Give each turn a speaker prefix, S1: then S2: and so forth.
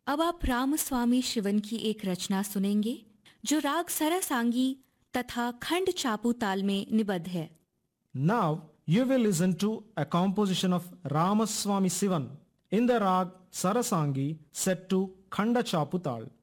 S1: अब आप रामस्वामी शिवन की एक रचना सुनेंगे जो राग सरसांगी तथा खंड चापू ताल में निबद्ध है।
S2: Now you will listen to a composition of Ramaswamy Sivan in the rag Sarasangi set to Khanda Chaputal.